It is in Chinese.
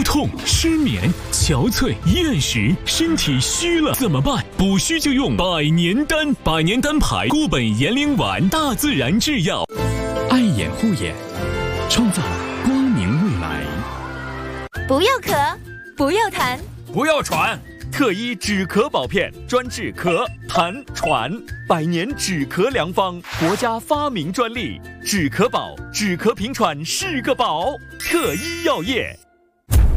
痛、失眠、憔悴、厌食，身体虚了怎么办？补虚就用百年丹，百年丹牌固本延龄丸，大自然制药。爱眼护眼，创造光明未来。 不要咳，不要痰， 不要喘。特医止咳宝片，专治咳、痰、喘，100年止咳良方，国家发明专利。止咳宝，止咳平喘是个宝。特医药业。